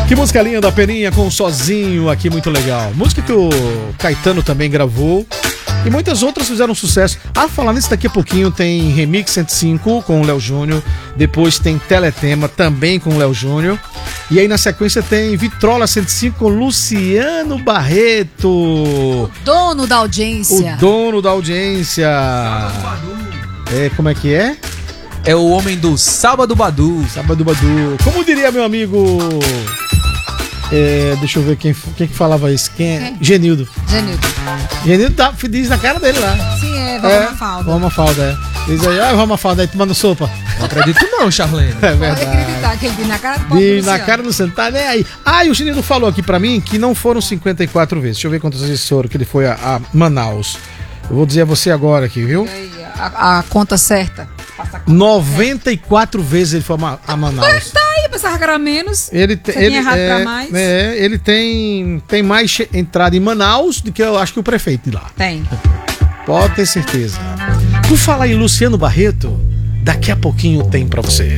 Que música linda da Peninha com Sozinho aqui, muito legal. Música que o Caetano também gravou e muitas outras fizeram sucesso. Falar nisso, daqui a pouquinho tem Remix 105 com o Léo Júnior, depois tem Teletema também com o Léo Júnior, e aí na sequência tem Vitrola 105 com Luciano Barreto, o dono da audiência. O dono da audiência. Como é que é? É o homem do Sábado Badu. Sábado Badu. Como diria meu amigo... deixa eu ver quem que falava isso. Quem é? Genildo. Genildo diz na cara dele lá. Sim, Vó Mafalda. Vó Mafalda, Diz aí, Vó Mafalda aí tomando sopa. Não acredito não, Charlene. É verdade. Pode acreditar que ele diz na cara do Diz na cara do Luciano, tá nem aí. E o Genildo falou aqui pra mim que não foram 54 vezes. Deixa eu ver quantas vezes foram que ele foi a Manaus. Eu vou dizer a você agora aqui, viu? A conta certa. 94 vezes ele foi a Manaus. Tá aí, pensava que era menos. Ele errado pra mais. Ele tem mais entrada em Manaus do que eu acho que o prefeito de lá. Tem. Pode ter certeza. Por falar em Luciano Barreto, daqui a pouquinho tem pra você.